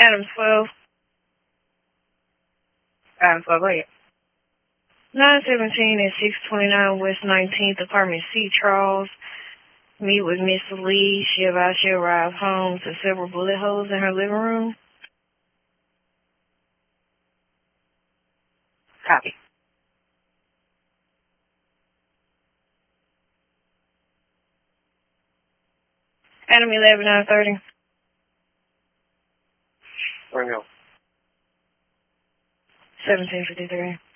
Adam 12. Adam 12, go ahead. 917 at 629 West 19th, apartment C, Charles. Meet with Miss Lee. She advised she arrived home to several bullet holes in her living room. Copy. Adam 11, 930. Right now. 1753.